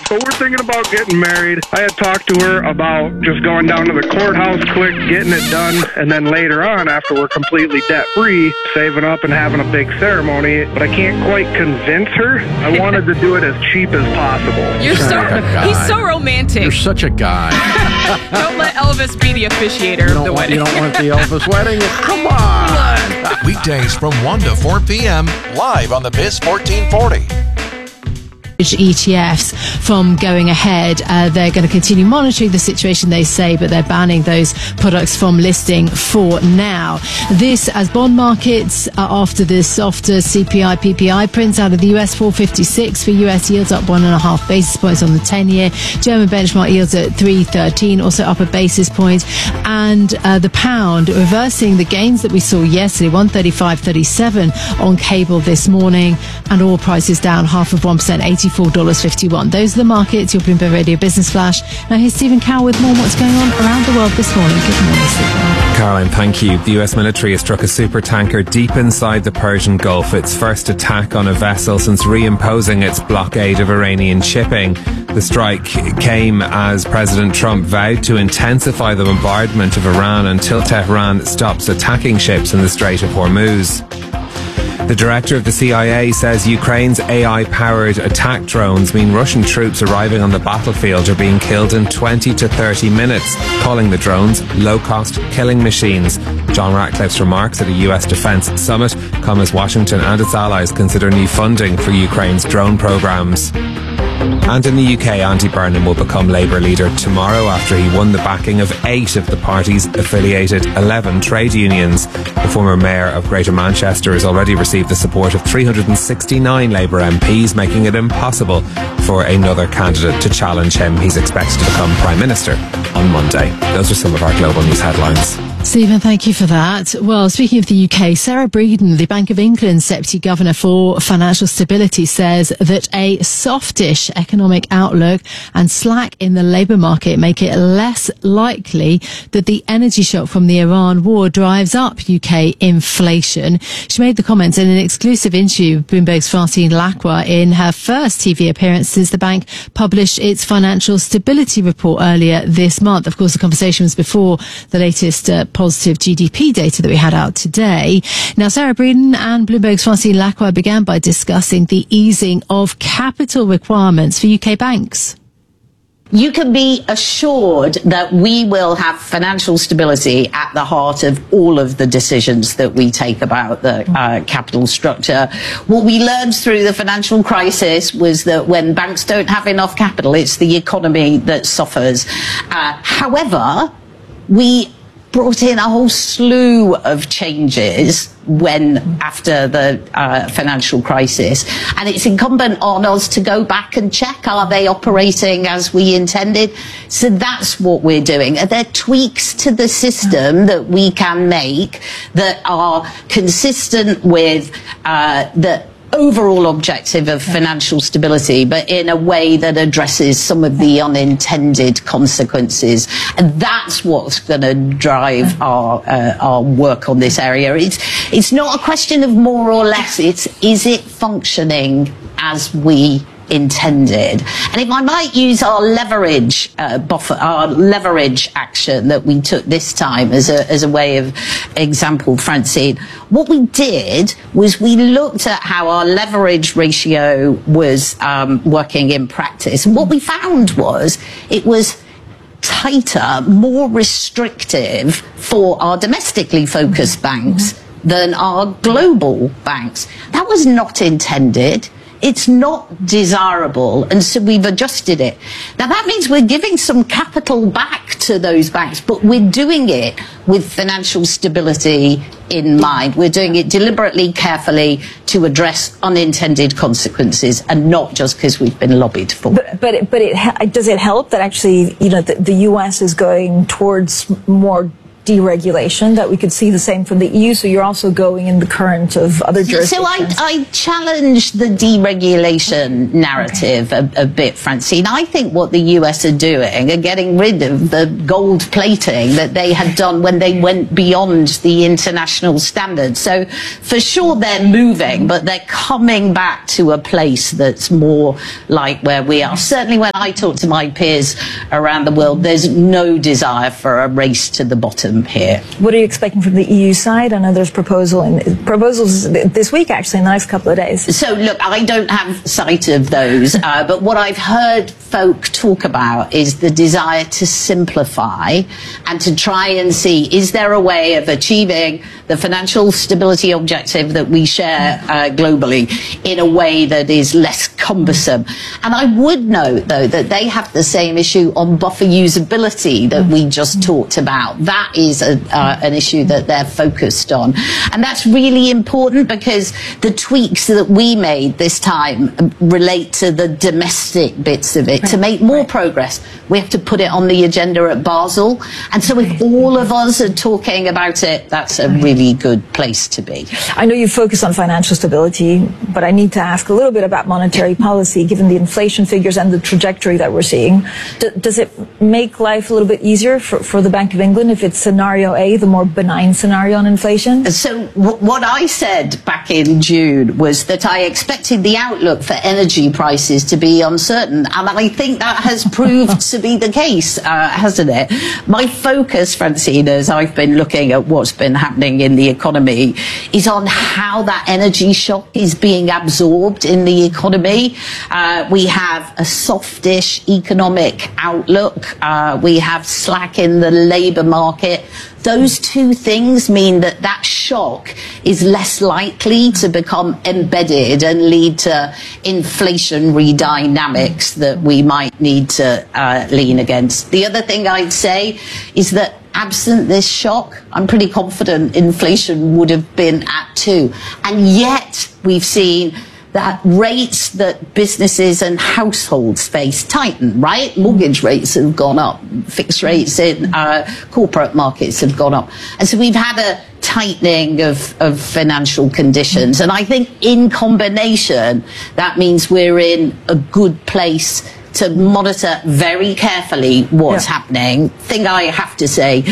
So we're thinking about getting married. I had talked to her about just going down to the courthouse quick, getting it done, and then later on, after we're completely debt-free, saving up and having a big ceremony. But I can't quite convince her. I wanted to do it as cheap as possible. He's so romantic. You're such a guy. Don't let Elvis be the officiator of the wedding. You don't want the Elvis wedding? Come on. Weekdays from 1 to 4 p.m. live on the Biz 1440. ETFs from going ahead. They're going to continue monitoring the situation, they say, but they're banning those products from listing for now. This as bond markets after the softer CPI PPI prints out of the US, 456 for US yields, up 1.5 basis points on the 10-year. German benchmark yields at 313, also up a basis point. And the pound reversing the gains that we saw yesterday, 135.37 on cable this morning, and oil prices down 0.5%, $84.51. Those are the markets. Your Bloomberg Radio Business Flash. Now here's Stephen Cowell with more on what's going on around the world this morning. Good morning, Stephen. Caroline, thank you. The US military has struck a supertanker deep inside the Persian Gulf. Its first attack on a vessel since reimposing its blockade of Iranian shipping. The strike came as President Trump vowed to intensify the bombardment of Iran until Tehran stops attacking ships in the Strait of Hormuz. The director of the CIA says Ukraine's AI-powered attack drones mean Russian troops arriving on the battlefield are being killed in 20 to 30 minutes, calling the drones low-cost killing machines. John Ratcliffe's remarks at a US defense summit come as Washington and its allies consider new funding for Ukraine's drone programs. And in the UK, Andy Burnham will become Labour leader tomorrow after he won the backing of 8 of the party's affiliated 11 trade unions. The former mayor of Greater Manchester has already received the support of 369 Labour MPs, making it impossible for another candidate to challenge him. He's expected to become Prime Minister on Monday. Those are some of our global news headlines. Stephen, thank you for that. Well, speaking of the UK, Sarah Breeden, the Bank of England's Deputy Governor for Financial Stability, says that a softish economic outlook and slack in the labour market make it less likely that the energy shock from the Iran war drives up UK inflation. She made the comments in an exclusive interview with Bloomberg's Francine Lacqua in her first TV appearance since the bank published its financial stability report earlier this month. Of course, the conversation was before the latest positive GDP data that we had out today. Now, Sarah Breeden and Bloomberg's Francine Lacqua began by discussing the easing of capital requirements for UK banks. You can be assured that we will have financial stability at the heart of all of the decisions that we take about the capital structure. What we learned through the financial crisis was that when banks don't have enough capital, it's the economy that suffers. However, we brought in a whole slew of changes after the financial crisis, and it's incumbent on us to go back and check, are they operating as we intended? So that's what we're doing. Are there tweaks to the system that we can make that are consistent with the overall objective of financial stability, but in a way that addresses some of the unintended consequences? And that's what's going to drive our work on this area. It's not a question of more or less. Is it functioning as we intended? And if I might use our leverage buffer, our leverage action that we took this time as a way of example, Francine, what we did was we looked at how our leverage ratio was working in practice. And what we found was it was tighter, more restrictive for our domestically focused banks than our global banks. That was not intended. It's not desirable, and so we've adjusted it. Now, that means we're giving some capital back to those banks, but we're doing it with financial stability in mind. We're doing it deliberately, carefully, to address unintended consequences, and not just because we've been lobbied for. But does it help that actually, the U.S. is going towards more deregulation, that we could see the same from the EU? So you're also going in the current of other jurisdictions. So I challenge the deregulation narrative a bit, Francine. I think what the US are doing are getting rid of the gold plating that they had done when they went beyond the international standards. So for sure they're moving, but they're coming back to a place that's more like where we are. Certainly when I talk to my peers around the world, there's no desire for a race to the bottom here. What are you expecting from the EU side? I know there's proposals this week, actually, in the next couple of days. So, look, I don't have sight of those, but what I've heard folk talk about is the desire to simplify and to try and see, is there a way of achieving the financial stability objective that we share globally in a way that is less cumbersome? And I would note, though, that they have the same issue on buffer usability that we just talked about. That is an issue that they're focused on. And that's really important because the tweaks that we made this time relate to the domestic bits of it. To make more progress, we have to put it on the agenda at Basel. And so if all of us are talking about it, that's a really good place to be. I know you focus on financial stability, but I need to ask a little bit about monetary policy, given the inflation figures and the trajectory that we're seeing. Does it make life a little bit easier for the Bank of England if it's scenario A, the more benign scenario on inflation? So what I said back in June was that I expected the outlook for energy prices to be uncertain, and I think that has proved to be the case, hasn't it? My focus, Francine, as I've been looking at what's been happening in the economy, is on how that energy shock is being absorbed in the economy. We have a softish economic outlook. We have slack in the labour market. Those two things mean that shock is less likely to become embedded and lead to inflationary dynamics that we might need to lean against. The other thing I'd say is that absent this shock, I'm pretty confident inflation would have been at 2. And yet we've seen that rates that businesses and households face tighten, right? Mortgage rates have gone up. Fixed rates in corporate markets have gone up. And so we've had a tightening of financial conditions. And I think in combination, that means we're in a good place to monitor very carefully what's happening. Thing I have to say,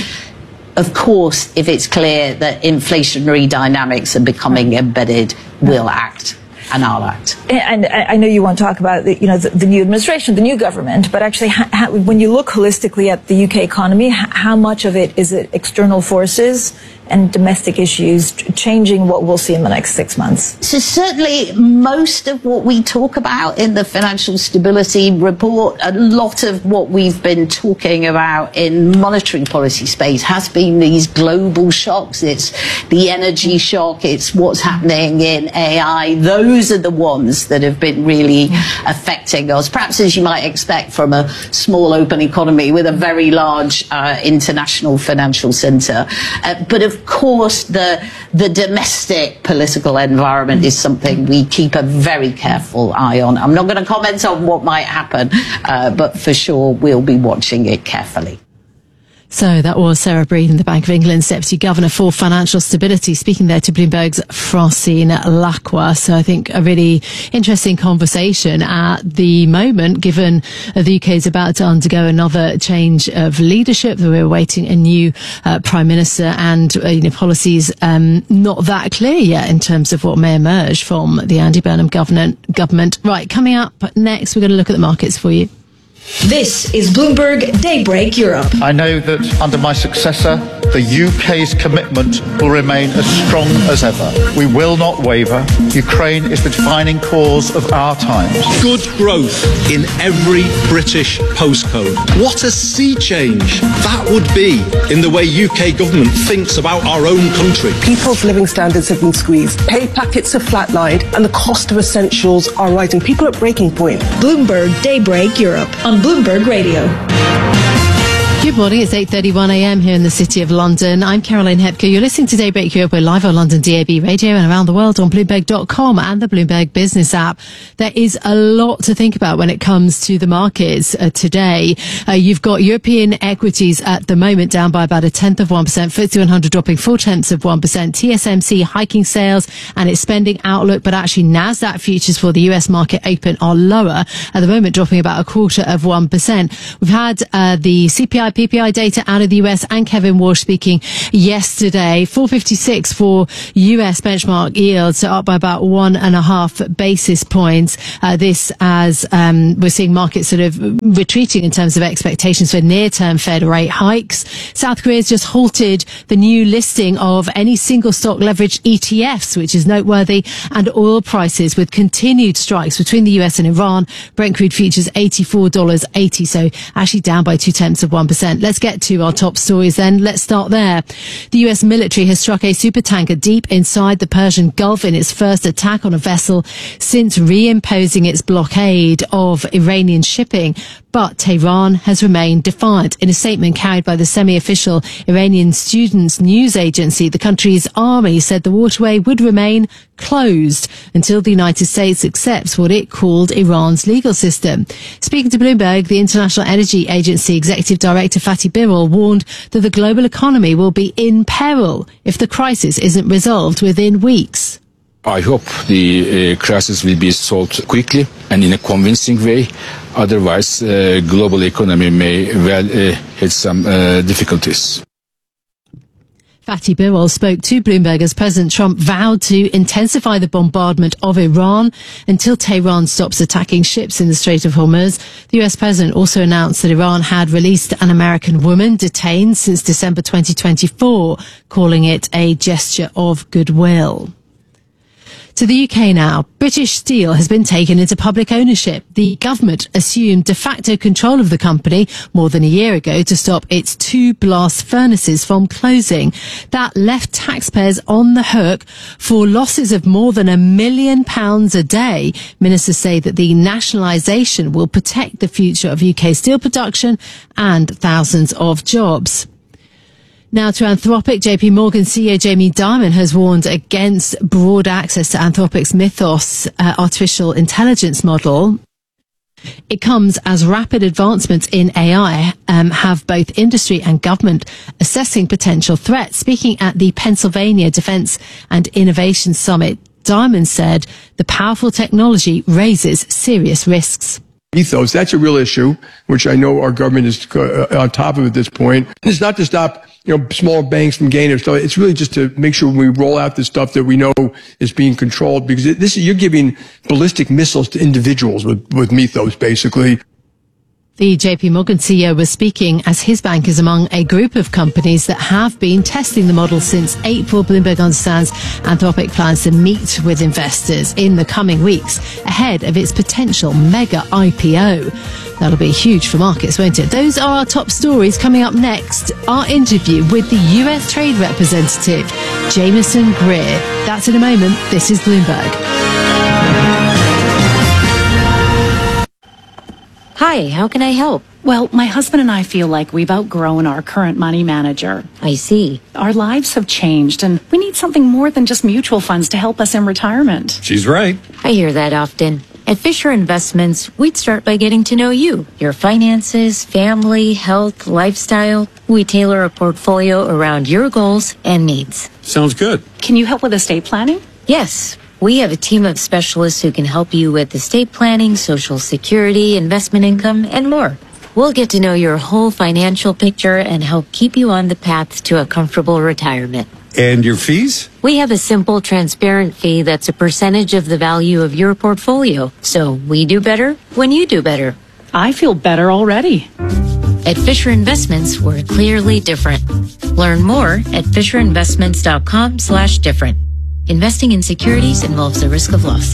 of course, if it's clear that inflationary dynamics are becoming embedded, we'll act. And I'll act. And I know you want to talk about the new administration, the new government, but actually when you look holistically at the UK economy, how much of it is it external forces and domestic issues changing what we'll see in the next 6 months? So certainly most of what we talk about in the financial stability report, a lot of what we've been talking about in monetary policy space has been these global shocks. It's the energy shock, it's what's happening in AI. Those are the ones that have been really affecting us, perhaps as you might expect from a small open economy with a very large international financial centre. But of course, the domestic political environment is something we keep a very careful eye on. I'm not going to comment on what might happen, but for sure we'll be watching it carefully. So that was Sarah Breeden, the Bank of England's Deputy Governor for Financial Stability, speaking there to Bloomberg's Francine Lacqua. So I think a really interesting conversation at the moment, given the UK is about to undergo another change of leadership, that we're awaiting a new Prime Minister, and policies not that clear yet in terms of what may emerge from the Andy Burnham government. Right, coming up next, we're going to look at the markets for you. This is Bloomberg Daybreak Europe. I know that under my successor, the UK's commitment will remain as strong as ever. We will not waver. Ukraine is the defining cause of our times. Good growth in every British postcode. What a sea change that would be in the way UK government thinks about our own country. People's living standards have been squeezed. Pay packets have flatlined and the cost of essentials are rising. People are at breaking point. Bloomberg Daybreak Europe on Bloomberg Radio. Good morning, it's 8:31am here in the City of London. I'm Caroline Hepker. You're listening to Daybreak Europe. We're live on London DAB Radio and around the world on Bloomberg.com and the Bloomberg Business app. There is a lot to think about when it comes to the markets today. You've got European equities at the moment down by about 1/10%, FTSE 100 dropping 0.4%, TSMC hiking sales and its spending outlook, but actually NASDAQ futures for the US market open are lower at the moment, dropping about 0.25%. We've had the CPI PPI data out of the US and Kevin Walsh speaking yesterday. 456 for US benchmark yields, so up by about 1.5 basis points. This as we're seeing markets sort of retreating in terms of expectations for near-term Fed rate hikes. South Korea's just halted the new listing of any single stock leverage ETFs, which is noteworthy, and oil prices with continued strikes between the US and Iran. Brent crude futures $84.80, so actually down by 0.2%. Let's get to our top stories then. Let's start there. The US military has struck a supertanker deep inside the Persian Gulf in its first attack on a vessel since reimposing its blockade of Iranian shipping. But Tehran has remained defiant. In a statement carried by the semi-official Iranian Students News Agency, the country's army said the waterway would remain closed until the United States accepts what it called Iran's legal system. Speaking to Bloomberg, the International Energy Agency Executive Director Fatih Birol warned that the global economy will be in peril if the crisis isn't resolved within weeks. I hope the crisis will be solved quickly and in a convincing way. Otherwise, global economy may well hit some difficulties. Fatih Birol spoke to Bloomberg as President Trump vowed to intensify the bombardment of Iran until Tehran stops attacking ships in the Strait of Hormuz. The US president also announced that Iran had released an American woman detained since December 2024, calling it a gesture of goodwill. To the UK now. British Steel has been taken into public ownership. The government assumed de facto control of the company more than a year ago to stop its 2 blast furnaces from closing. That left taxpayers on the hook for losses of more than £1 million a day. Ministers say that the nationalisation will protect the future of UK steel production and thousands of jobs. Now to Anthropic, JP Morgan CEO Jamie Dimon has warned against broad access to Anthropic's Mythos artificial intelligence model. It comes as rapid advancements in AI have both industry and government assessing potential threats. Speaking at the Pennsylvania Defense and Innovation Summit, Dimon said the powerful technology raises serious risks. Ethos, that's a real issue, which I know our government is on top of at this point. It's not to stop, small banks from gaining stuff. It's really just to make sure when we roll out the stuff that we know is being controlled, because you're giving ballistic missiles to individuals with Mythos, basically. The JP Morgan CEO was speaking as his bank is among a group of companies that have been testing the model since April. Bloomberg understands Anthropic plans to meet with investors in the coming weeks ahead of its potential mega IPO. That'll be huge for markets, won't it? Those are our top stories. Coming up next, our interview with the US Trade Representative, Jameson Greer. That's in a moment. This is Bloomberg. Hi, how can I help? Well, my husband and I feel like we've outgrown our current money manager. I see. Our lives have changed, and we need something more than just mutual funds to help us in retirement. She's right. I hear that often. At Fisher Investments, we'd start by getting to know you, your finances, family, health, lifestyle. We tailor a portfolio around your goals and needs. Sounds good. Can you help with estate planning? Yes. We have a team of specialists who can help you with estate planning, Social Security, investment income, and more. We'll get to know your whole financial picture and help keep you on the path to a comfortable retirement. And your fees? We have a simple, transparent fee that's a percentage of the value of your portfolio. So we do better when you do better. I feel better already. At Fisher Investments, we're clearly different. Learn more at FisherInvestments.com/different. Investing in securities involves the risk of loss.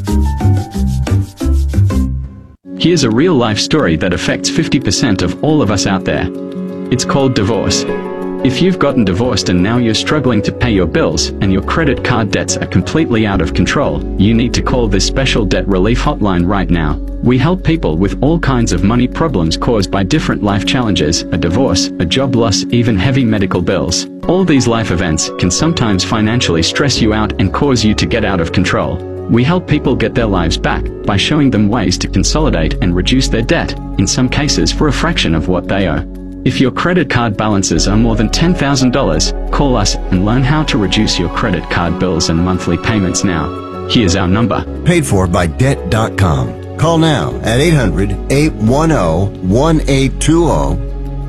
Here's a real-life story that affects 50% of all of us out there. It's called divorce. If you've gotten divorced and now you're struggling to pay your bills and your credit card debts are completely out of control, you need to call this special debt relief hotline right now. We help people with all kinds of money problems caused by different life challenges, a divorce, a job loss, even heavy medical bills. All these life events can sometimes financially stress you out and cause you to get out of control. We help people get their lives back by showing them ways to consolidate and reduce their debt, in some cases for a fraction of what they owe. If your credit card balances are more than $10,000, call us and learn how to reduce your credit card bills and monthly payments now. Here's our number. Paid for by Debt.com. Call now at 800-810-1820.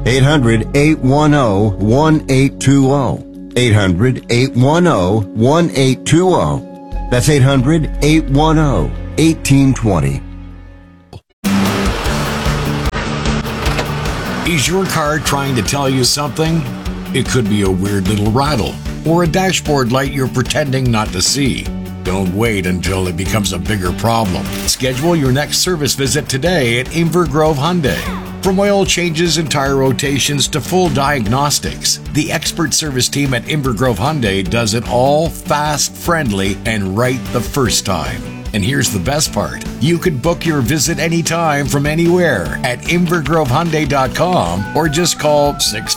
800-810-1820. 800-810-1820. That's 800-810-1820. Is your car trying to tell you something? It could be a weird little rattle or a dashboard light you're pretending not to see. Don't wait until it becomes a bigger problem. Schedule your next service visit today at Inver Grove Hyundai. From oil changes and tire rotations to full diagnostics, the expert service team at Inver Grove Hyundai does it all fast, friendly, and right the first time. And here's the best part. You can book your visit anytime from anywhere at invergrovehyundai.com or just call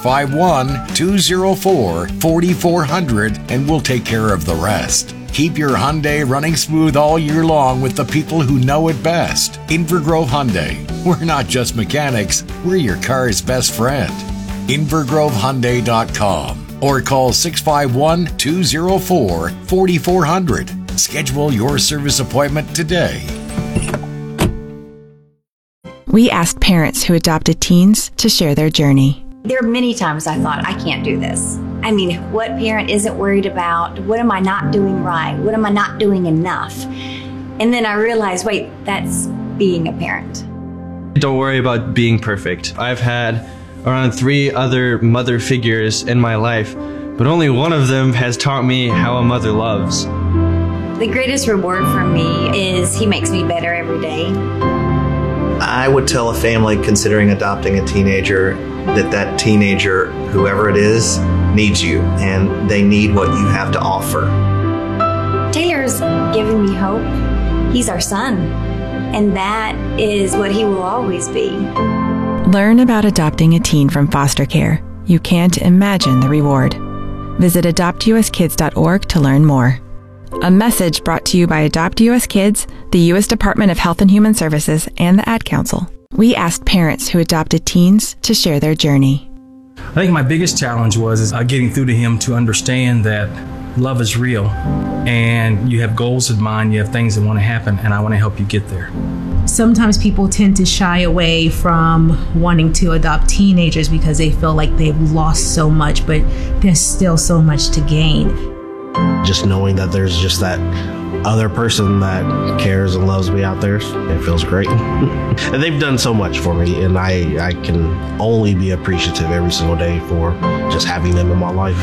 651-204-4400 and we'll take care of the rest. Keep your Hyundai running smooth all year long with the people who know it best. Inver Grove Hyundai. We're not just mechanics, we're your car's best friend. invergrovehyundai.com or call 651-204-4400. Schedule your service appointment today. We asked parents who adopted teens to share their journey. There are many times I thought, I can't do this. I mean, what parent isn't worried about? What am I not doing right? What am I not doing enough? And then I realized, wait, that's being a parent. Don't worry about being perfect. I've had around 3 other mother figures in my life, but only one of them has taught me how a mother loves. The greatest reward for me is he makes me better every day. I would tell a family considering adopting a teenager that teenager, whoever it is, needs you, and they need what you have to offer. Taylor's given me hope. He's our son, and that is what he will always be. Learn about adopting a teen from foster care. You can't imagine the reward. Visit adoptuskids.org to learn more. A message brought to you by Adopt US Kids, the U.S. Department of Health and Human Services, and the Ad Council. We asked parents who adopted teens to share their journey. I think my biggest challenge was getting through to him to understand that love is real and you have goals in mind, you have things that want to happen, and I want to help you get there. Sometimes people tend to shy away from wanting to adopt teenagers because they feel like they've lost so much, but there's still so much to gain. Just knowing that there's just that other person that cares and loves me out there, it feels great. And they've done so much for me, and I can only be appreciative every single day for just having them in my life.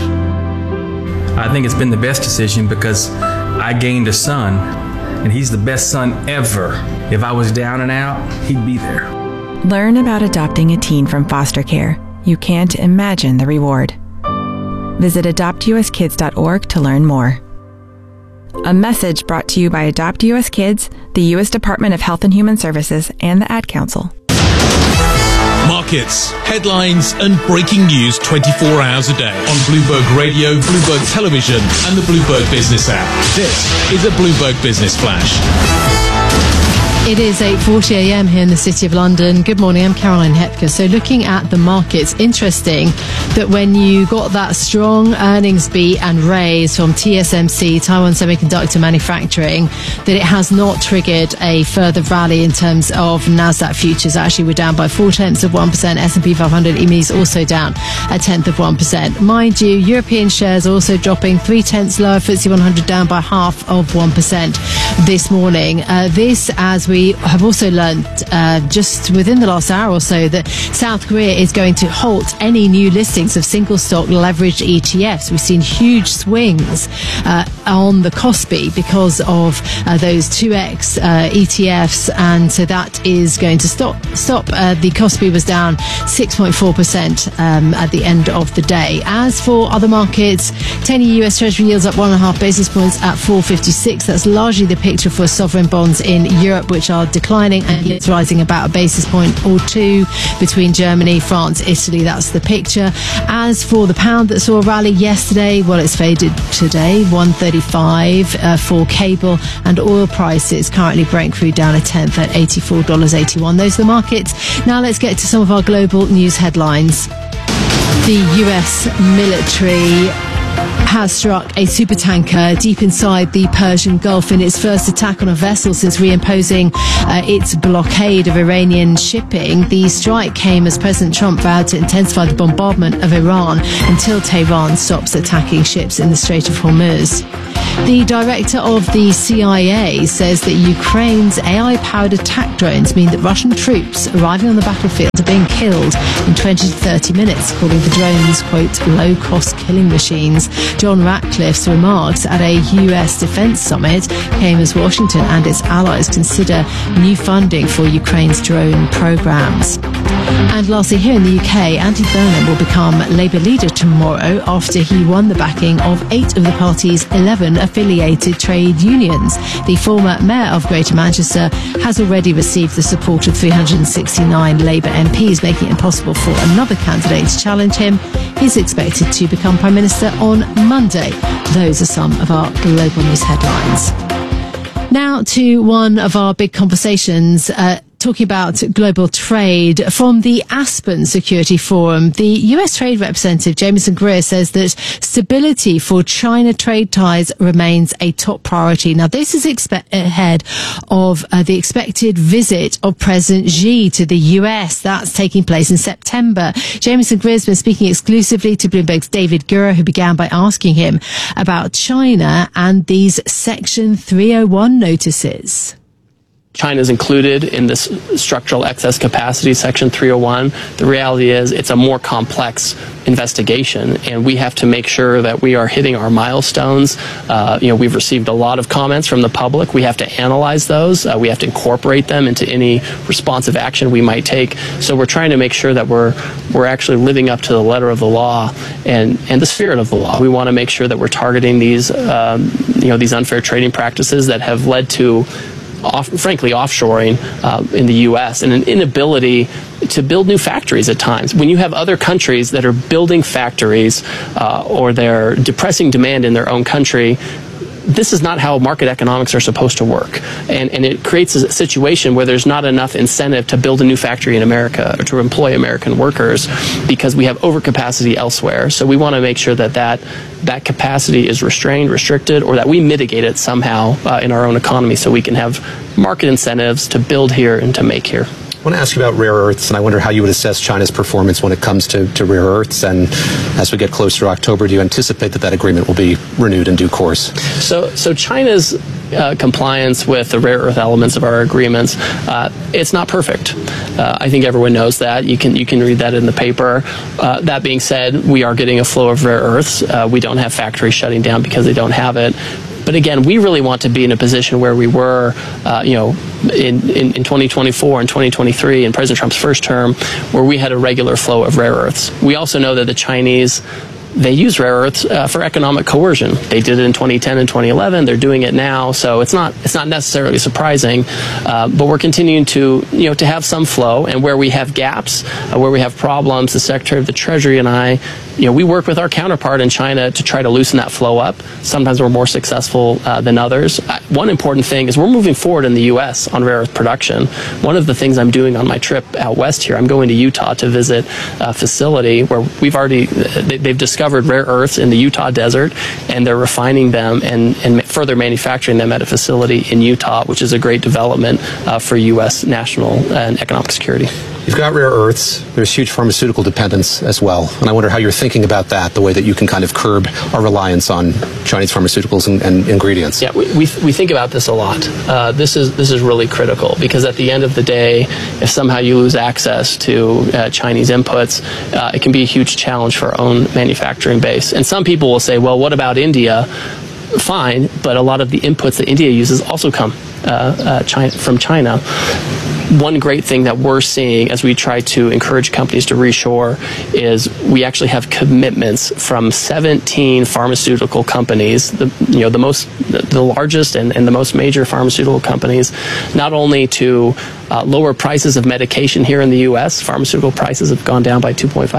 I think it's been the best decision because I gained a son, and he's the best son ever. If I was down and out, he'd be there. Learn about adopting a teen from foster care. You can't imagine the reward. Visit adoptuskids.org to learn more. A message brought to you by Adopt US Kids, the U.S. Department of Health and Human Services, and the Ad Council. Markets, headlines, and breaking news 24 hours a day on Bloomberg Radio, Bloomberg Television, and the Bloomberg Business app. This is a Bloomberg Business Flash. It is 8:40 a.m. here in the City of London. Good morning, I'm Caroline Hepker. So looking at the markets, interesting that when you got that strong earnings beat and raise from TSMC, Taiwan Semiconductor Manufacturing, that it has not triggered a further rally in terms of Nasdaq futures. Actually, we're down by 0.4%. S&P 500 EME's also down 0.1%. Mind you, European shares also dropping 0.3 lower. FTSE 100 down by 0.5%. This morning. This as we have also learned just within the last hour or so that South Korea is going to halt any new listings of single stock leveraged ETFs. We've seen huge swings on the Kospi because of those 2x ETFs, and so that is going to stop. The Kospi was down 6.4% at the end of the day. As for other markets, 10-year US Treasury yields up 1.5 basis points at 4.56. That's largely the picture for sovereign bonds in Europe, which are declining, and yields rising about a basis point or two between Germany, France, Italy. That's the picture. As for the pound that saw a rally yesterday, well, it's faded today, 135 for cable, and oil prices currently Brent crude down a tenth at $84.81. Those are the markets. Now let's get to some of our global news headlines. The US military has struck a supertanker deep inside the Persian Gulf in its first attack on a vessel since reimposing its blockade of Iranian shipping. The strike came as President Trump vowed to intensify the bombardment of Iran until Tehran stops attacking ships in the Strait of Hormuz. The director of the CIA says that Ukraine's AI-powered attack drones mean that Russian troops arriving on the battlefield are being killed in 20 to 30 minutes, calling the drones, quote, low-cost killing machines. John Ratcliffe's remarks at a US defense summit came as Washington and its allies consider new funding for Ukraine's drone programs. And lastly, here in the UK, Andy Burnham will become Labour leader tomorrow after he won the backing of 8 of the party's 11 affiliated trade unions. The former Mayor of Greater Manchester has already received the support of 369 Labour MPs, making it impossible for another candidate to challenge him. He's expected to become Prime Minister on Monday. Those are some of our global news headlines. Now to one of our big conversations, talking about global trade. From the Aspen Security Forum, the US Trade Representative Jamieson Greer says that stability for China trade ties remains a top priority. Now, this is ahead of the expected visit of President Xi to the US. That's taking place in September. Jamieson Greer has been speaking exclusively to Bloomberg's David Gura, who began by asking him about China and these Section 301 notices. China is included in this structural excess capacity, Section 301. The reality is it's a more complex investigation, and we have to make sure that we are hitting our milestones. We've received a lot of comments from the public. We have to analyze those. We have to incorporate them into any responsive action we might take. So we're trying to make sure that we're actually living up to the letter of the law and the spirit of the law. We want to make sure that we're targeting these unfair trading practices that have led to frankly offshoring in the U.S. and an inability to build new factories at times. When you have other countries that are building factories or they're depressing demand in their own country, this is not how market economics are supposed to work. And it creates a situation where there's not enough incentive to build a new factory in America or to employ American workers because we have overcapacity elsewhere. So we want to make sure that capacity is restricted, or that we mitigate it somehow in our own economy so we can have market incentives to build here and to make here. I want to ask you about rare earths, and I wonder how you would assess China's performance when it comes to rare earths. And as we get closer to October, do you anticipate that agreement will be renewed in due course? So China's compliance with the rare earth elements of our agreements, it's not perfect. I think everyone knows that. You can read that in the paper. That being said, we are getting a flow of rare earths. We don't have factories shutting down because they don't have it. But again, we really want to be in a position where we were, in 2024 and 2023 in President Trump's first term, where we had a regular flow of rare earths. We also know that the Chinese, they use rare earths for economic coercion. They did it in 2010 and 2011. They're doing it now, so it's not necessarily surprising. But we're continuing to have some flow, and where we have gaps, where we have problems, the Secretary of the Treasury and I, we work with our counterpart in China to try to loosen that flow up. Sometimes we're more successful than others. One important thing is we're moving forward in the U.S. on rare earth production. One of the things I'm doing on my trip out west here, I'm going to Utah to visit a facility where they've discovered discovered rare earths in the Utah desert, and they're refining them and further manufacturing them at a facility in Utah, which is a great development for U.S. national and economic security. You've got rare earths. There's huge pharmaceutical dependence as well. And I wonder how you're thinking about that, the way that you can kind of curb our reliance on Chinese pharmaceuticals and ingredients. Yeah, we think about this a lot. This is really critical, because at the end of the day, if somehow you lose access to Chinese inputs, it can be a huge challenge for our own manufacturing base. And some people will say, well, what about India? Fine, but a lot of the inputs that India uses also come from China. One great thing that we're seeing as we try to encourage companies to reshore is we actually have commitments from 17 pharmaceutical companies, the largest and the most major pharmaceutical companies, not only to lower prices of medication here in the U.S. Pharmaceutical prices have gone down by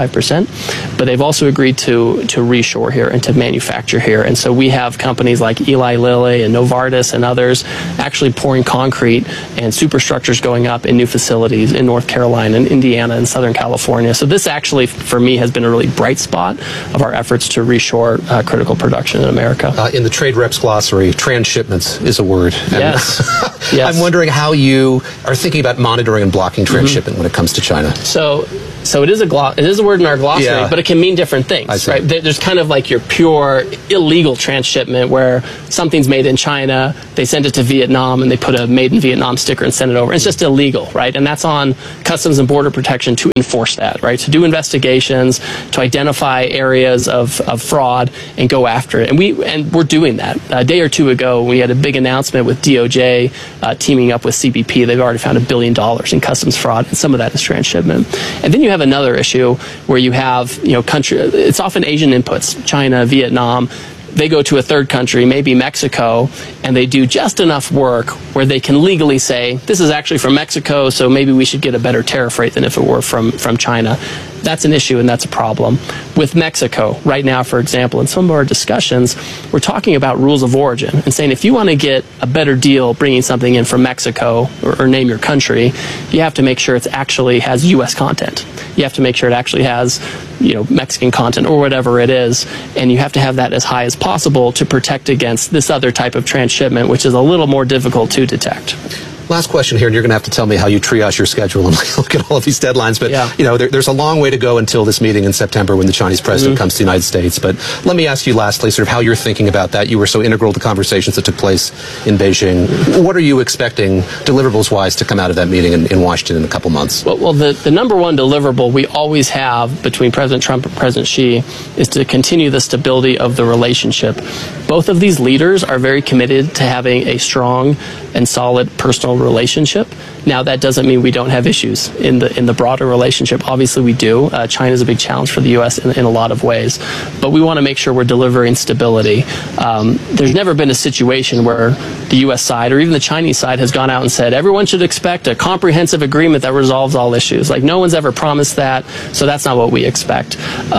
2.5%, but they've also agreed to reshore here and to manufacture here. And so we have companies like Eli Lilly and Novartis and others actually pouring concrete and superstructures going up in new facilities in North Carolina and Indiana and Southern California. So this actually, for me, has been a really bright spot of our efforts to reshore critical production in America. In the trade reps glossary, transshipments is a word. Yes. I'm wondering how you are thinking about monitoring and blocking transshipment when it comes to China. So it is a word in our glossary, but it can mean different things, right? There's kind of like your pure illegal transshipment where something's made in China, they send it to Vietnam, and they put a made in Vietnam sticker and send it over. It's just illegal, right? And that's on Customs and Border Protection to enforce that, right? To do investigations, to identify areas of fraud and go after it. And we're doing that. A day or two ago, we had a big announcement with DOJ teaming up with CBP. They've already found $1 billion in customs fraud, and some of that is transshipment. And then you have another issue where you have, it's often Asian inputs, China, Vietnam. They go to a third country, maybe Mexico, and they do just enough work where they can legally say, this is actually from Mexico, so maybe we should get a better tariff rate than if it were from China. That's an issue, and that's a problem. With Mexico, right now, for example, in some of our discussions, we're talking about rules of origin and saying if you want to get a better deal bringing something in from Mexico, or name your country, you have to make sure it actually has U.S. content. You have to make sure it actually has, Mexican content or whatever it is, and you have to have that as high as possible to protect against this other type of transshipment, which is a little more difficult to detect. Last question here, and you're going to have to tell me how you triage your schedule and look at all of these deadlines. But, there's a long way to go until this meeting in September when the Chinese president comes to the United States. But let me ask you lastly, sort of how you're thinking about that. You were so integral to conversations that took place in Beijing. What are you expecting, deliverables-wise, to come out of that meeting in Washington in a couple months? Well, the number one deliverable we always have between President Trump and President Xi is to continue the stability of the relationship. Both of these leaders are very committed to having a strong and solid personal relationship. Now, that doesn't mean we don't have issues in the broader relationship. Obviously, we do. China is a big challenge for the U.S. in a lot of ways, but we want to make sure we're delivering stability. There's never been a situation where the U.S. side or even the Chinese side has gone out and said everyone should expect a comprehensive agreement that resolves all issues. Like, no one's ever promised that, so that's not what we expect.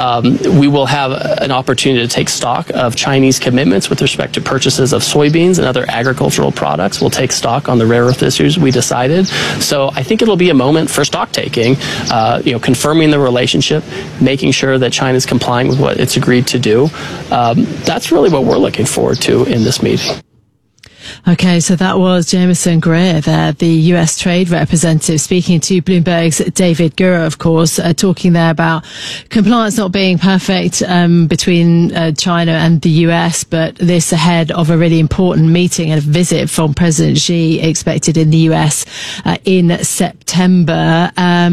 We will have an opportunity to take stock of Chinese commitments with respect to purchases of soybeans and other agricultural products. We'll take stock on the rare earth issues we decided. So I think it'll be a moment for stock taking, confirming the relationship, making sure that China's complying with what it's agreed to do. That's really what we're looking forward to in this meeting. Okay, so that was Jameson Greer there, the US trade representative, speaking to Bloomberg's David Gura, of course, talking there about compliance not being perfect between China and the US, but this ahead of a really important meeting and a visit from President Xi expected in the US in September.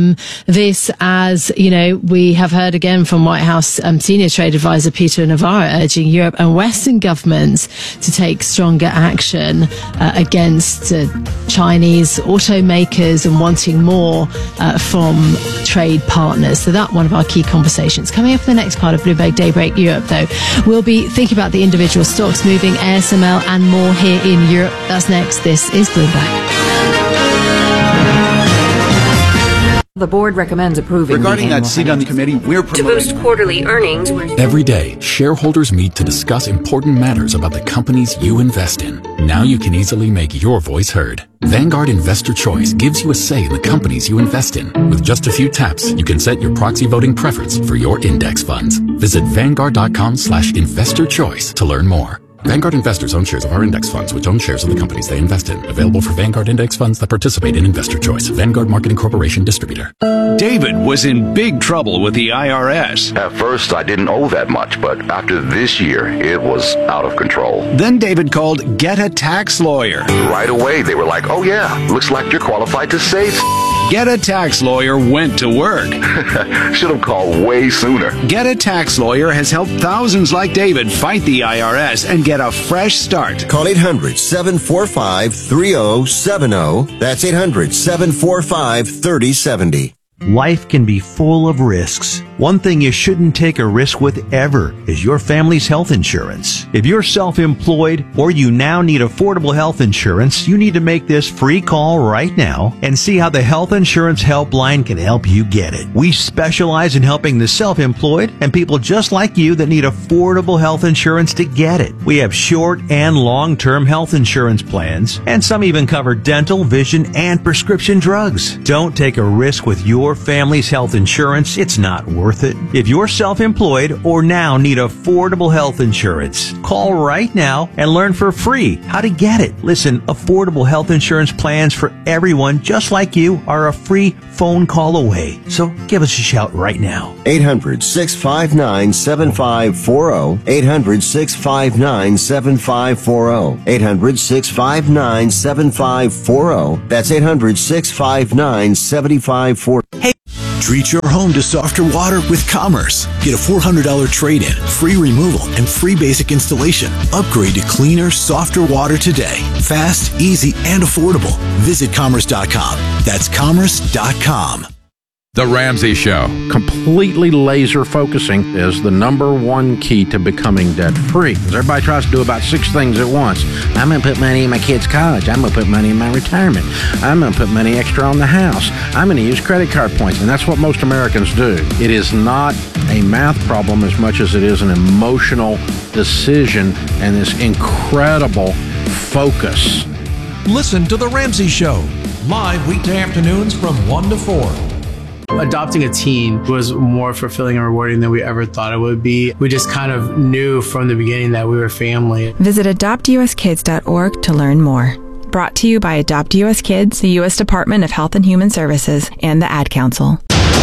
This, as you know, we have heard again from White House Senior Trade Advisor Peter Navarro urging Europe and Western governments to take stronger action against Chinese automakers and wanting more from trade partners. So that's one of our key conversations. Coming up in the next part of Bloomberg Daybreak Europe, though, we'll be thinking about the individual stocks moving, ASML and more here in Europe. That's next. This is Bloomberg. The board recommends approving. Regarding that seat on the committee, we're promoting to boost quarterly earnings. Every day, shareholders meet to discuss important matters about the companies you invest in. Now you can easily make your voice heard. Vanguard Investor Choice gives you a say in the companies you invest in. With just a few taps, you can set your proxy voting preference for your index funds. Visit Vanguard.com/investorchoice to learn more. Vanguard investors own shares of our index funds, which own shares of the companies they invest in. Available for Vanguard index funds that participate in Investor Choice. Vanguard Marketing Corporation distributor. David was in big trouble with the IRS. At first, I didn't owe that much, but after this year, it was out of control. Then David called Get a Tax Lawyer. Right away, they were like, oh yeah, looks like you're qualified to save. Get a Tax Lawyer went to work. Should have called way sooner. Get a Tax Lawyer has helped thousands like David fight the IRS and get a fresh start. Call 800-745-3070. That's 800-745-3070. Life can be full of risks. One thing you shouldn't take a risk with ever is your family's health insurance. If you're self-employed or you now need affordable health insurance, you need to make this free call right now and see how the Health Insurance Helpline can help you get it. We specialize in helping the self-employed and people just like you that need affordable health insurance to get it. We have short and long-term health insurance plans, and some even cover dental, vision, and prescription drugs. Don't take a risk with your family's health insurance. It's not worth it. If you're self-employed or now need affordable health insurance, call right now and learn for free how to get it. Listen, affordable health insurance plans for everyone just like you are a free phone call away. So give us a shout right now. 800-659-7540. 800-659-7540. 800-659-7540. That's 800-659-7540. Hey, treat your home to softer water with Commerce. Get a $400 trade-in, free removal, and free basic installation. Upgrade to cleaner, softer water today. Fast, easy, and affordable. Visit Commerce.com. That's Commerce.com. The Ramsey Show. Completely laser focusing is the number one key to becoming debt-free. Everybody tries to do about 6 things at once. I'm going to put money in my kids' college. I'm going to put money in my retirement. I'm going to put money extra on the house. I'm going to use credit card points. And that's what most Americans do. It is not a math problem as much as it is an emotional decision and this incredible focus. Listen to The Ramsey Show, live weekday afternoons from 1 to 4. Adopting a teen was more fulfilling and rewarding than we ever thought it would be. We just kind of knew from the beginning that we were family. Visit adoptuskids.org to learn more. Brought to you by Adopt US Kids, the U.S. Department of Health and Human Services, and the Ad Council.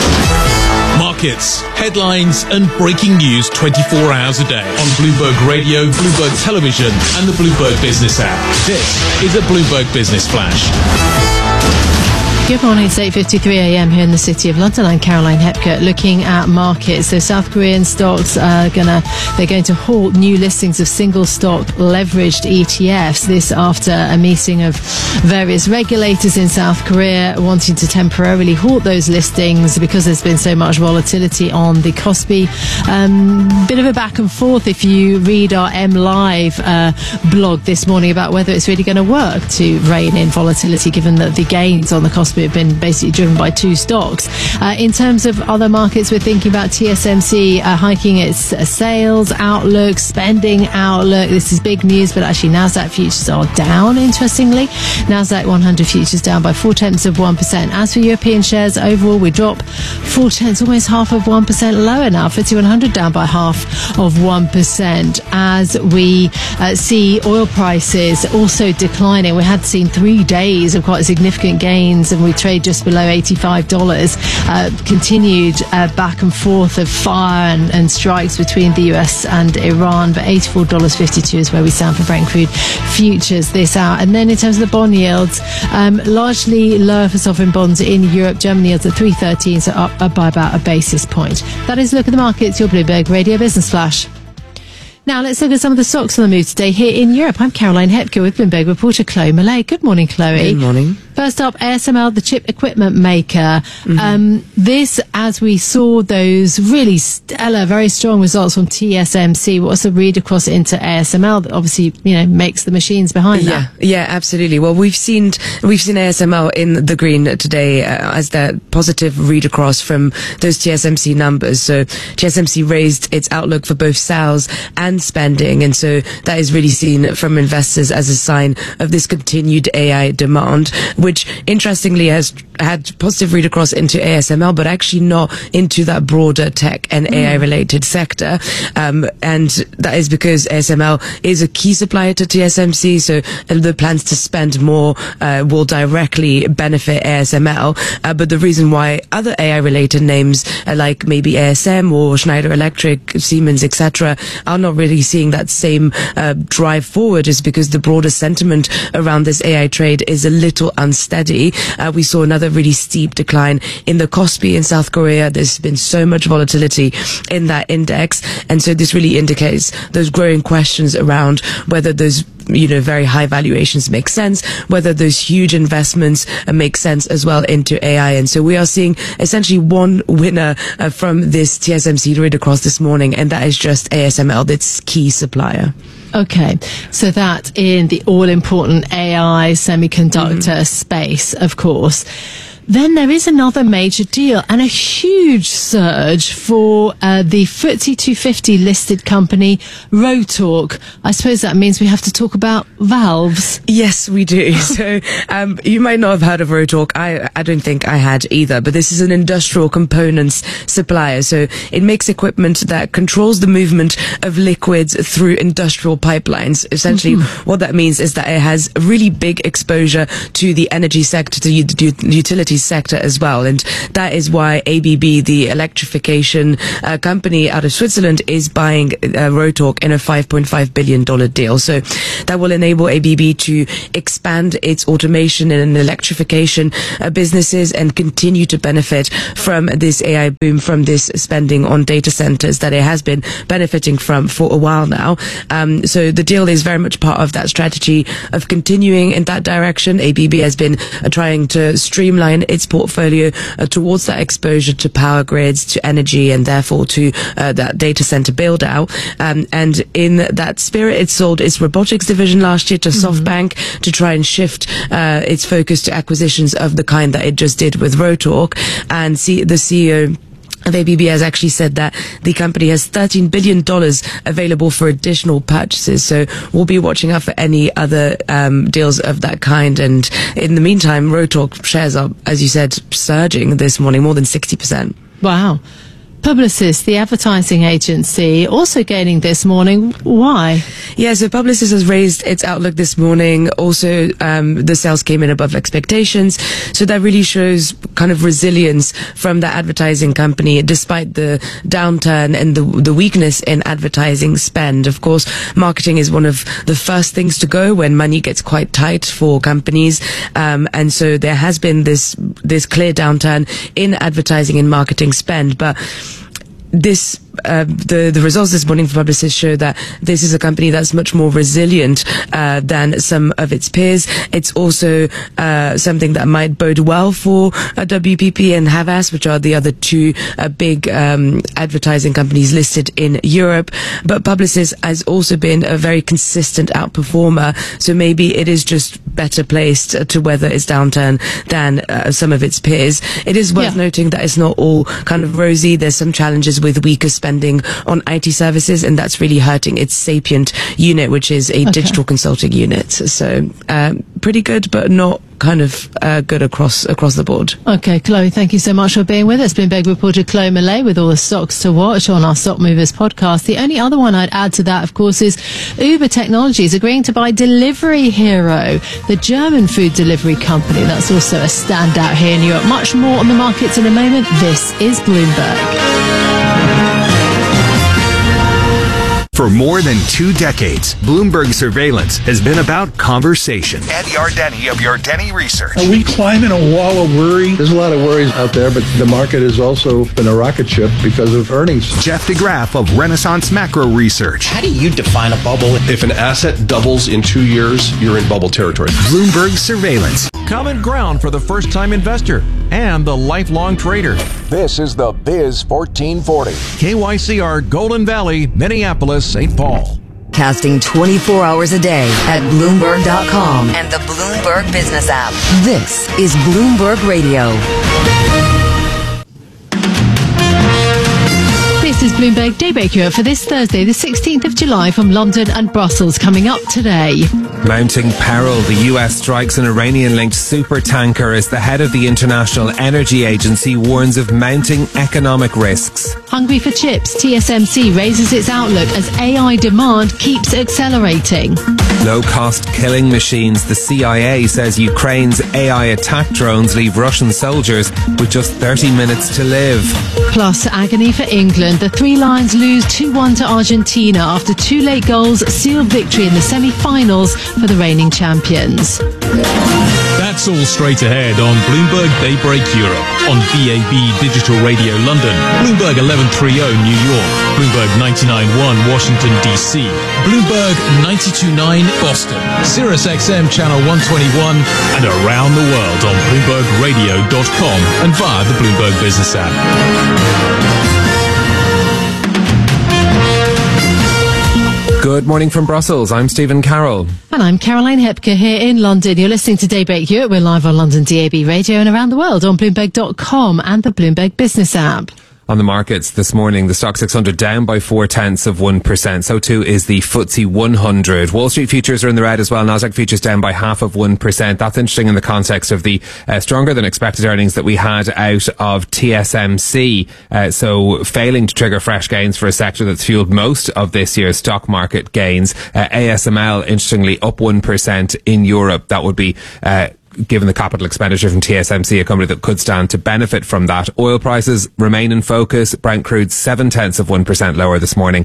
Markets, headlines, and breaking news 24 hours a day on Bloomberg Radio, Bloomberg Television, and the Bloomberg Business app. This is a Bloomberg Business Flash. Good morning, it's 8:53 a.m. here in the City of London. I'm Caroline Hepker, looking at markets. So South Korean stocks are they're going to halt new listings of single stock leveraged ETFs. This after a meeting of various regulators in South Korea wanting to temporarily halt those listings because there's been so much volatility on the Kospi. Bit of a back and forth if you read our M Live blog this morning about whether it's really going to work to rein in volatility, given that the gains on the Kospi have been basically driven by 2 stocks. In terms of other markets, we're thinking about TSMC hiking its sales outlook, spending outlook. This is big news, but actually Nasdaq futures are down, interestingly. Nasdaq 100 futures down by 0.4%. As for European shares, overall we drop 0.4, almost half of 1% lower now. FTSE 100 down by half of 1%. As we see oil prices also declining. We had seen 3 days of quite significant gains, and we trade just below $85. Continued back and forth of fire and strikes between the US and Iran, but $84.52 is where we stand for Brent crude futures this hour. And then in terms of the bond yields, largely lower for sovereign bonds in Europe. German yields at 3.13, so up by about a basis point. That is a look at the markets, your Bloomberg Radio Business Flash. Now, let's look at some of the stocks on the move today here in Europe. I'm Caroline Hepker with Bloomberg reporter Chloe Millay. Good morning, Chloe. Good morning. First up, ASML, the chip equipment maker. This as we saw those really stellar, very strong results from TSMC, what's the read across into ASML that obviously, makes the machines behind that? Yeah, absolutely. Well, we've seen ASML in the green today as that positive read across from those TSMC numbers. So TSMC raised its outlook for both sales and spending, and so that is really seen from investors as a sign of this continued AI demand, which interestingly has had positive read across into ASML, but actually not into that broader tech and AI related sector. And that is because ASML is a key supplier to TSMC, so the plans to spend more will directly benefit ASML. But the reason why other AI related names like maybe ASM or Schneider Electric, Siemens, etc., are not really seeing that same drive forward is because the broader sentiment around this AI trade is a little unsteady. We saw another really steep decline in the Kospi in South Korea. There's been so much volatility in that index, and so this really indicates those growing questions around whether those very high valuations make sense, whether those huge investments make sense as well into AI. And so we are seeing essentially one winner from this TSMC read across this morning, and that is just ASML, its key supplier. Okay, so that in the all-important AI semiconductor space, of course. Then there is another major deal and a huge surge for the FTSE 250 listed company Rotork. I suppose that means we have to talk about valves. Yes, we do. So you might not have heard of Rotork. I don't think I had either, but this is an industrial components supplier. So it makes equipment that controls the movement of liquids through industrial pipelines. Essentially, what that means is that it has really big exposure to the energy sector, to the utility sector as well, and that is why ABB, the electrification company out of Switzerland, is buying Rotork in a $5.5 billion deal. So that will enable ABB to expand its automation and electrification businesses and continue to benefit from this AI boom, from this spending on data centers that it has been benefiting from for a while now. So the deal is very much part of that strategy of continuing in that direction. ABB has been trying to streamline its portfolio towards that exposure to power grids, to energy, and therefore to that data center build out. And in that spirit, it sold its robotics division last year to SoftBank to try and shift its focus to acquisitions of the kind that it just did with Rotork. And the CEO of ABB has actually said that the company has $13 billion available for additional purchases. So we'll be watching out for any other deals of that kind. And in the meantime, Rotork shares are, as you said, surging this morning, more than 60%. Wow. Publicis, the advertising agency, also gaining this morning. Why? Yeah, so Publicis has raised its outlook this morning. Also, the sales came in above expectations. So that really shows kind of resilience from the advertising company, despite the downturn and the weakness in advertising spend. Of course, marketing is one of the first things to go when money gets quite tight for companies. And so there has been this clear downturn in advertising and marketing spend. But the results this morning for Publicis show that this is a company that's much more resilient than some of its peers. It's also something that might bode well for WPP and Havas, which are the other two big advertising companies listed in Europe. But Publicis has also been a very consistent outperformer, so maybe it is just better placed to weather its downturn than some of its peers. It is worth noting that it's not all kind of rosy. There's some challenges with weaker spending on IT services, and that's really hurting its Sapient unit, which is a digital consulting unit. So pretty good, but not kind of good across the board. Okay, Chloe, thank you so much for being with us. Bloomberg reporter Chloe Millay with all the stocks to watch on our Stock Movers podcast. The only other one I'd add to that, of course, is Uber Technologies agreeing to buy Delivery Hero, the German food delivery company. That's also a standout here in Europe. Much more on the markets in a moment. This is Bloomberg. For more than 2 decades, Bloomberg Surveillance has been about conversation. Ed Yardeni of Yardeni Research. Are we climbing a wall of worry? There's a lot of worries out there, but the market has also been a rocket ship because of earnings. Jeff DeGraff of Renaissance Macro Research. How do you define a bubble? If an asset doubles in 2 years, you're in bubble territory. Bloomberg Surveillance. common ground for the first-time investor and the lifelong trader. This is the Biz 1440. KYCR, Golden Valley, Minneapolis, St. Paul. Casting 24 hours a day at Bloomberg.com and the Bloomberg Business app. This is Bloomberg Radio. This is Bloomberg Daybreak Europe for this Thursday, the 16th of July from London and Brussels. Coming up today. Mounting peril. The US strikes an Iranian-linked supertanker as the head of the International Energy Agency warns of mounting economic risks. Hungry for chips, TSMC raises its outlook as AI demand keeps accelerating. Low-cost killing machines. The CIA says Ukraine's AI attack drones leave Russian soldiers with just 30 minutes to live. Plus, agony for England. The Three Lions lose 2-1 to Argentina after two late goals sealed victory in the semi-finals for the reigning champions. That's all straight ahead on Bloomberg Daybreak Europe, on DAB Digital Radio London, Bloomberg 1130 New York, Bloomberg 99.1 Washington DC, Bloomberg 92.9 Boston, Sirius XM Channel 121, and around the world on BloombergRadio.com and via the Bloomberg Business app. Good morning from Brussels. I'm Stephen Carroll. And I'm Caroline Hepker here in London. You're listening to Daybreak Europe. We're live on London DAB Radio and around the world on Bloomberg.com and the Bloomberg Business app. On the markets this morning, the Stock 600 down by 0.4%. So too is the FTSE 100. Wall Street futures are in the red as well. Nasdaq futures down by 0.5%. That's interesting in the context of the stronger than expected earnings that we had out of TSMC. So failing to trigger fresh gains for a sector that's fueled most of this year's stock market gains. ASML, interestingly, up 1% in Europe. That would be given the capital expenditure from TSMC, a company that could stand to benefit from that. Oil prices remain in focus. Brent crude 0.7% lower this morning,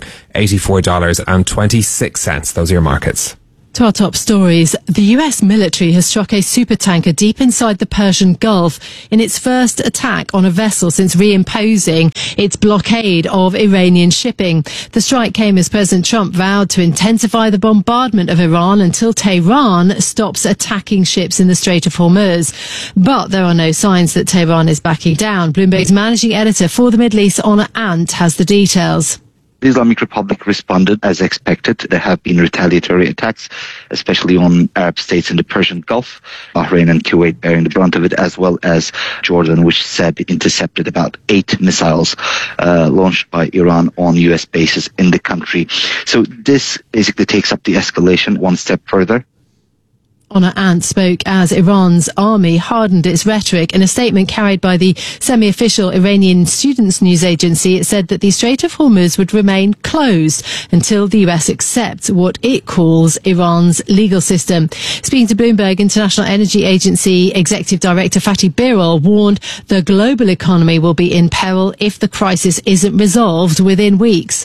$84.26. Those are your markets. To our top stories, the US military has struck a supertanker deep inside the Persian Gulf in its first attack on a vessel since reimposing its blockade of Iranian shipping. The strike came as President Trump vowed to intensify the bombardment of Iran until Tehran stops attacking ships in the Strait of Hormuz. But there are no signs that Tehran is backing down. Bloomberg's managing editor for the Middle East, Honor Ant, has the details. The Islamic Republic responded as expected. There have been retaliatory attacks, especially on Arab states in the Persian Gulf, Bahrain and Kuwait bearing the brunt of it, as well as Jordan, which said it intercepted about 8 missiles launched by Iran on U.S. bases in the country. So this basically takes up the escalation one step further. Honor Ant spoke as Iran's army hardened its rhetoric. In a statement carried by the semi-official Iranian Students News Agency, it said that the Strait of Hormuz would remain closed until the US accepts what it calls Iran's legal system. Speaking to Bloomberg, International Energy Agency Executive Director Fatih Birol warned the global economy will be in peril if the crisis isn't resolved within weeks.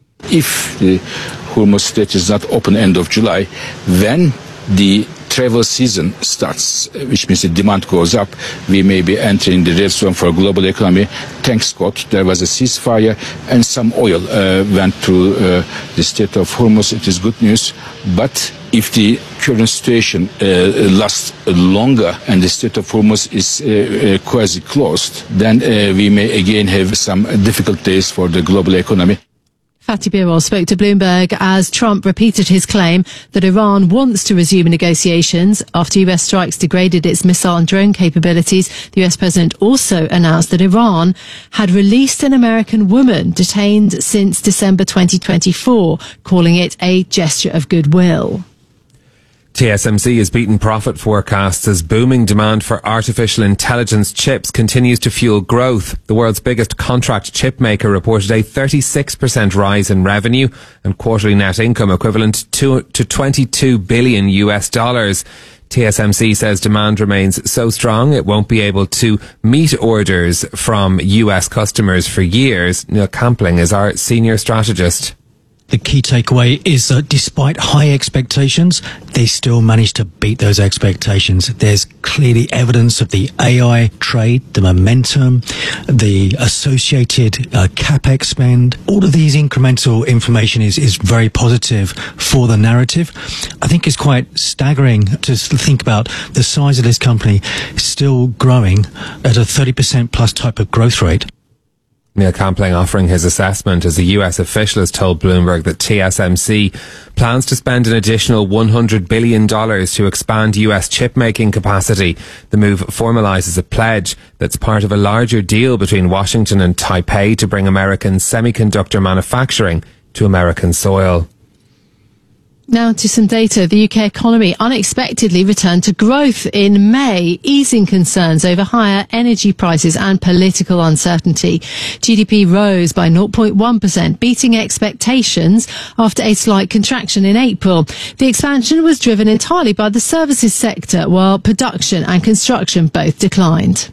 If the Hormuz Strait is not open end of July, then the travel season starts, which means the demand goes up. We may be entering the red zone for global economy. Thanks God, there was a ceasefire and some oil went through the Strait of Hormuz. It is good news. But if the current situation lasts longer and the Strait of Hormuz is quasi-closed, then we may again have some difficult days for the global economy. Fatih Birol spoke to Bloomberg as Trump repeated his claim that Iran wants to resume negotiations after US strikes degraded its missile and drone capabilities. The US president also announced that Iran had released an American woman detained since December 2024, calling it a gesture of goodwill. TSMC has beaten profit forecasts as booming demand for artificial intelligence chips continues to fuel growth. The world's biggest contract chip maker reported a 36% rise in revenue and quarterly net income equivalent to $22 billion. TSMC says demand remains so strong it won't be able to meet orders from US customers for years. Neil Campling is our senior strategist. The key takeaway is that despite high expectations, they still managed to beat those expectations. There's clearly evidence of the AI trade, the momentum, the associated capex spend. All of these incremental information is very positive for the narrative. I think it's quite staggering to think about the size of this company still growing at a 30% plus type of growth rate. Neil Campling offering his assessment as a US official has told Bloomberg that TSMC plans to spend an additional $100 billion to expand US chip-making capacity. The move formalises a pledge that's part of a larger deal between Washington and Taipei to bring American semiconductor manufacturing to American soil. Now to some data. The UK economy unexpectedly returned to growth in May, easing concerns over higher energy prices and political uncertainty. GDP rose by 0.1%, beating expectations after a slight contraction in April. The expansion was driven entirely by the services sector, while production and construction both declined.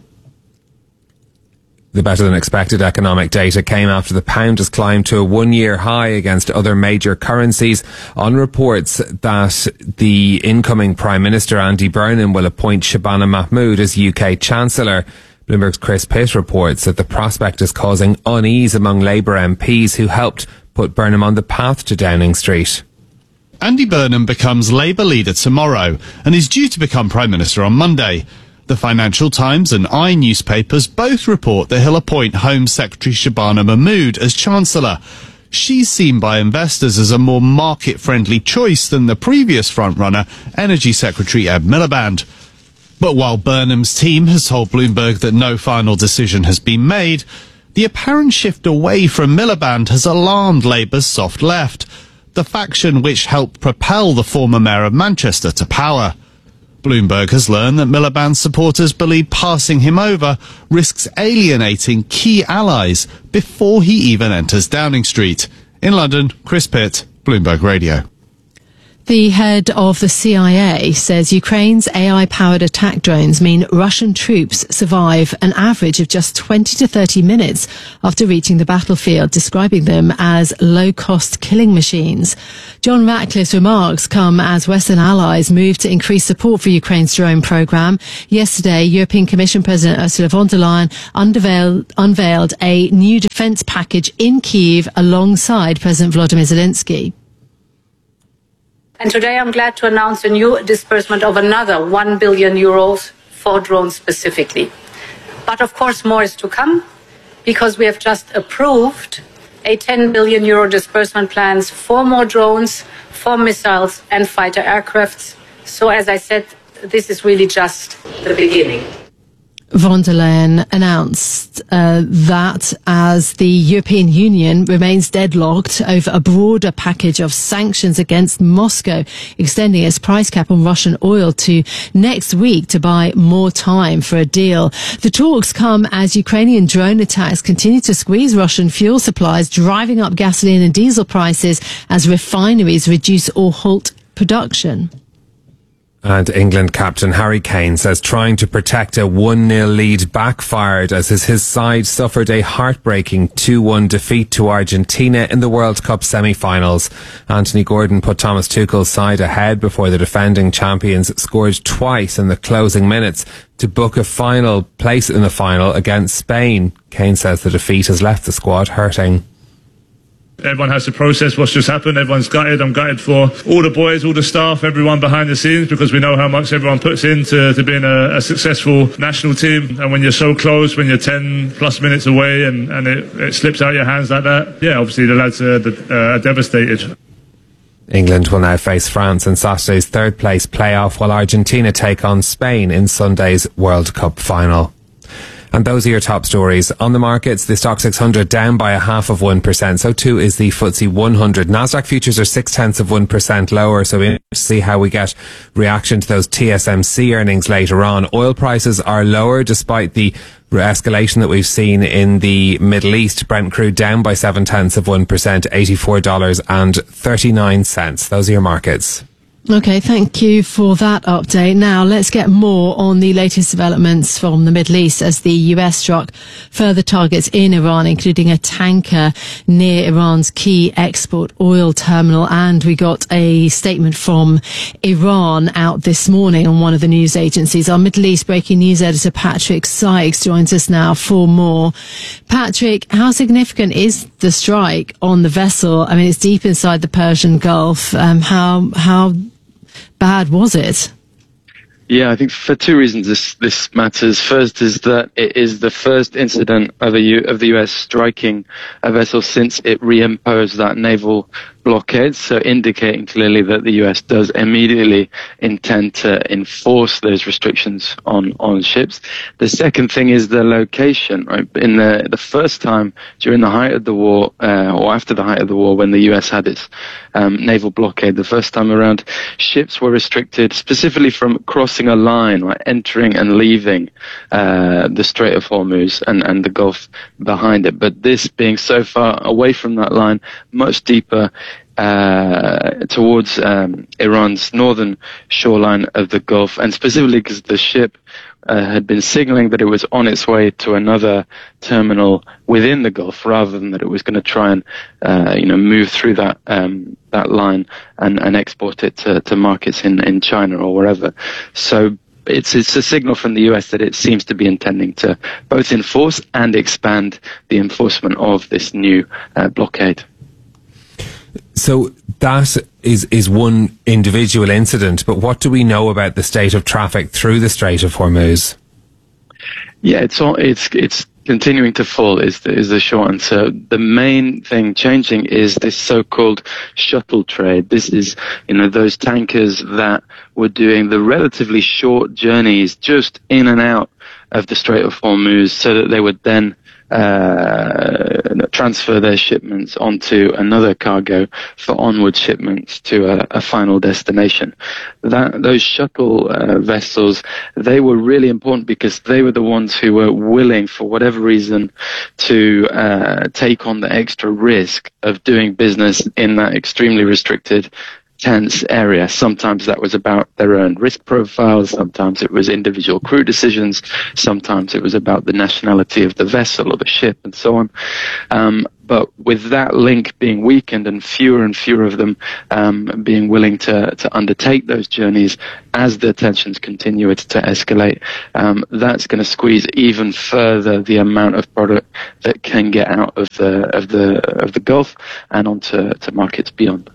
The better-than-expected economic data came after the pound has climbed to a one-year high against other major currencies on reports that the incoming Prime Minister Andy Burnham will appoint Shabana Mahmood as UK Chancellor. Bloomberg's Chris Pitt reports that the prospect is causing unease among Labour MPs who helped put Burnham on the path to Downing Street. Andy Burnham becomes Labour leader tomorrow and is due to become Prime Minister on Monday. The Financial Times and I newspapers both report that he'll appoint Home Secretary Shabana Mahmood as Chancellor. She's seen by investors as a more market-friendly choice than the previous frontrunner, Energy Secretary Ed Miliband. But while Burnham's team has told Bloomberg that no final decision has been made, the apparent shift away from Miliband has alarmed Labour's soft left, the faction which helped propel the former Mayor of Manchester to power. Bloomberg has learned that Miliband's supporters believe passing him over risks alienating key allies before he even enters Downing Street. In London, Chris Pitt, Bloomberg Radio. The head of the CIA says Ukraine's AI-powered attack drones mean Russian troops survive an average of just 20 to 30 minutes after reaching the battlefield, describing them as low-cost killing machines. John Ratcliffe's remarks come as Western allies move to increase support for Ukraine's drone program. Yesterday, European Commission President Ursula von der Leyen unveiled a new defence package in Kyiv alongside President Volodymyr Zelensky. And today I'm glad to announce a new disbursement of another 1 billion euros for drones specifically. But of course more is to come, because we have just approved a 10 billion euro disbursement plans for more drones, for missiles and fighter aircrafts. So as I said, this is really just the beginning. Von der Leyen announced that as the European Union remains deadlocked over a broader package of sanctions against Moscow, extending its price cap on Russian oil to next week to buy more time for a deal. The talks come as Ukrainian drone attacks continue to squeeze Russian fuel supplies, driving up gasoline and diesel prices as refineries reduce or halt production. And England captain Harry Kane says trying to protect a 1-0 lead backfired as his side suffered a heartbreaking 2-1 defeat to Argentina in the World Cup semi-finals. Anthony Gordon put Thomas Tuchel's side ahead before the defending champions scored twice in the closing minutes to book a final place in the final against Spain. Kane says the defeat has left the squad hurting. Everyone has to process what's just happened. Everyone's gutted. I'm gutted for all the boys, all the staff, everyone behind the scenes, because we know how much everyone puts into being a successful national team. And when you're so close, when you're 10 plus minutes away and it slips out your hands like that, yeah, obviously the lads are devastated. England will now face France in Saturday's third place playoff, while Argentina take on Spain in Sunday's World Cup final. And those are your top stories. On the markets, the Stock 600 down by 0.5%. So too is the FTSE 100. Nasdaq futures are 0.6% lower. So we'll see how we get reaction to those TSMC earnings later on. Oil prices are lower despite the escalation that we've seen in the Middle East. Brent crude down by 0.7%, $84.39. Those are your markets. Okay, thank you for that update. Now, let's get more on the latest developments from the Middle East as the US struck further targets in Iran, including a tanker near Iran's key export oil terminal. And we got a statement from Iran out this morning on one of the news agencies. Our Middle East breaking news editor, Patrick Sykes, joins us now for more. Patrick, how significant is the strike on the vessel? I mean, it's deep inside the Persian Gulf. How bad was it? Yeah, I think for two reasons this matters. First is that it is the first incident of the US striking a vessel since it reimposed that naval blockade, so indicating clearly that the US does immediately intend to enforce those restrictions on ships. The second thing is the location, right? In the first time during the height of the war, or after the height of the war, when the US had its naval blockade, the first time around, ships were restricted specifically from crossing a line, like entering and leaving the Strait of Hormuz and the Gulf behind it. But this being so far away from that line, much deeper towards Iran's northern shoreline of the Gulf, and specifically because the ship had been signaling that it was on its way to another terminal within the Gulf, rather than that it was going to try and move through that line and export it to markets in China or wherever. So it's a signal from the US that it seems to be intending to both enforce and expand the enforcement of this new blockade. So that is one individual incident, but what do we know about the state of traffic through the Strait of Hormuz? Yeah, it's continuing to fall is the short answer. The main thing changing is this so-called shuttle trade. This is, those tankers that were doing the relatively short journeys just in and out of the Strait of Hormuz, so that they would then transfer their shipments onto another cargo for onward shipments to a final destination. Those shuttle vessels, they were really important because they were the ones who were willing, for whatever reason, to take on the extra risk of doing business in that extremely restricted, tense area. Sometimes that was about their own risk profiles, sometimes it was individual crew decisions, sometimes it was about the nationality of the vessel or the ship, and so on. But with that link being weakened and fewer of them being willing to undertake those journeys as the tensions continue to escalate, that's going to squeeze even further the amount of product that can get out of the Gulf and onto markets beyond.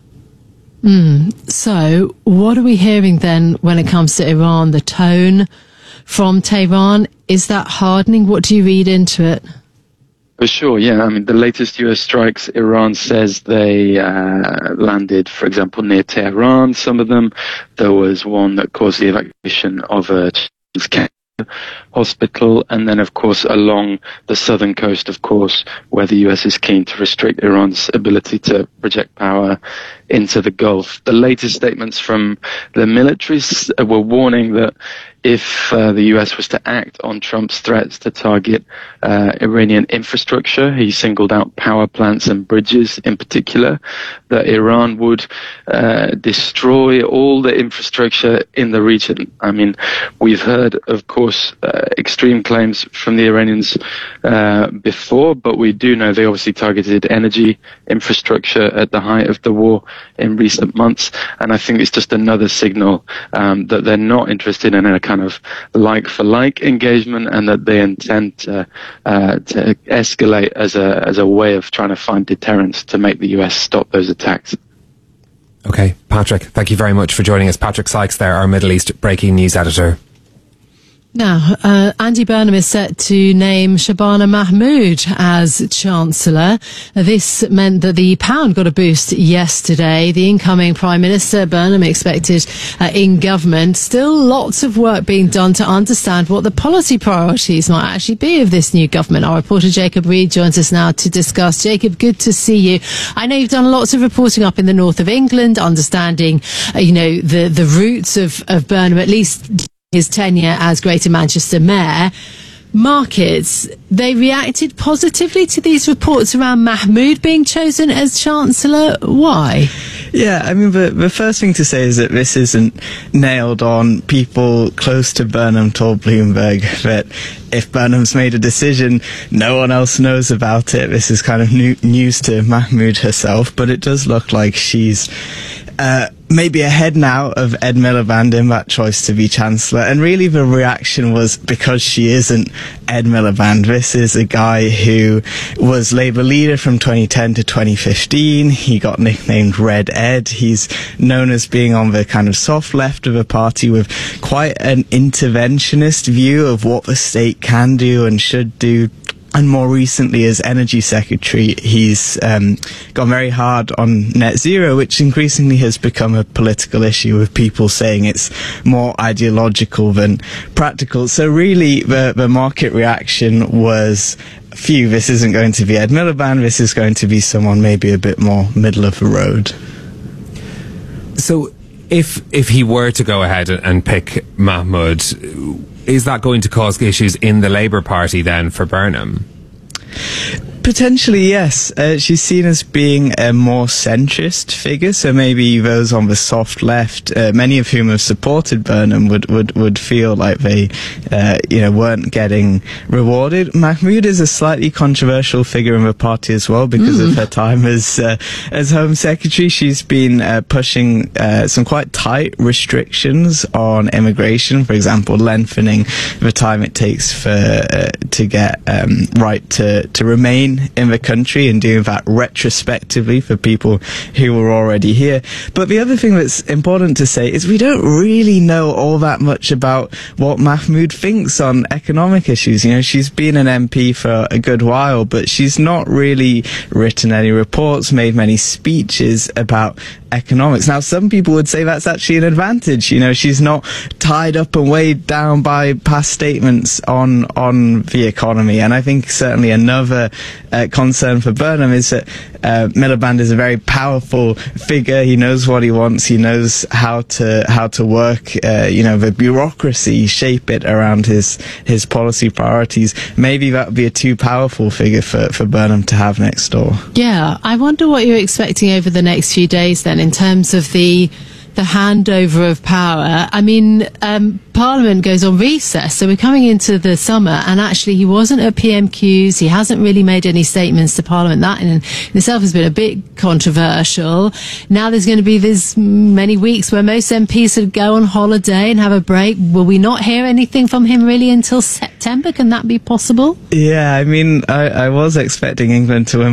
So what are we hearing then when it comes to Iran? The tone from Tehran, is that hardening? What do you read into it? For sure, yeah. I mean, the latest US strikes, Iran says they landed, for example, near Tehran, some of them. There was one that caused the evacuation of a hospital, and then of course along the southern coast, of course, where the US is keen to restrict Iran's ability to project power into the Gulf. The latest statements from the militaries were warning that if the US was to act on Trump's threats to target Iranian infrastructure, he singled out power plants and bridges in particular, that Iran would destroy all the infrastructure in the region. I mean, we've heard, of course, extreme claims from the Iranians before, but we do know they obviously targeted energy infrastructure at the height of the war in recent months, and I think it's just another signal that they're not interested in a kind of like-for-like engagement, and that they intend to escalate as a way of trying to find deterrence to make the US stop those attacks. Okay, Patrick, thank you very much for joining us. Patrick Sykes there, our Middle East breaking news editor. Now, Andy Burnham is set to name Shabana Mahmood as Chancellor. This meant that the pound got a boost yesterday. The incoming Prime Minister, Burnham, expected in government. Still lots of work being done to understand what the policy priorities might actually be of this new government. Our reporter Jacob Reed joins us now to discuss. Jacob, good to see you. I know you've done lots of reporting up in the north of England, understanding, the roots of Burnham, at least his tenure as Greater Manchester Mayor. Markets, they reacted positively to these reports around Mahmood being chosen as Chancellor. Why? Yeah, I mean, the first thing to say is that this isn't nailed on. People close to Burnham told Bloomberg that if Burnham's made a decision, no one else knows about it. This is kind of news to Mahmood herself, but it does look like she's maybe ahead now of Ed Miliband in that choice to be Chancellor. And really the reaction was because she isn't Ed Miliband. This is a guy who was Labour leader from 2010 to 2015. He got nicknamed Red Ed. He's known as being on the kind of soft left of the party with quite an interventionist view of what the state can do and should do. And more recently, as Energy Secretary, he's gone very hard on net zero, which increasingly has become a political issue, with people saying it's more ideological than practical. So really, the market reaction was, phew, this isn't going to be Ed Miliband, this is going to be someone maybe a bit more middle of the road. So if he were to go ahead and pick Mahmood, is that going to cause issues in the Labour Party then for Burnham? Potentially, yes. She's seen as being a more centrist figure, so maybe those on the soft left, many of whom have supported Burnham, would feel like they, weren't getting rewarded. Mahmood is a slightly controversial figure in the party as well because of her time as Home Secretary. She's been pushing some quite tight restrictions on immigration, for example, lengthening the time it takes to get right to remain in the country, and doing that retrospectively for people who were already here. But the other thing that's important to say is we don't really know all that much about what Mahmood thinks on economic issues. You know, she's been an MP for a good while, but she's not really written any reports, made many speeches about economics. Now, some people would say that's actually an advantage. You know, she's not tied up and weighed down by past statements on the economy. And I think certainly another concern for Burnham is that Miliband is a very powerful figure. He knows what he wants. He knows how to work, the bureaucracy, shape it around his policy priorities. Maybe that would be a too powerful figure for Burnham to have next door. Yeah, I wonder what you're expecting over the next few days then in terms of the handover of power. I mean, Parliament goes on recess, so we're coming into the summer, and actually he wasn't at PMQs, he hasn't really made any statements to Parliament. That in itself has been a bit controversial. Now there's going to be this many weeks where most MPs would go on holiday and have a break. Will we not hear anything from him really until September? Can that be possible? Yeah, I mean, I was expecting England to win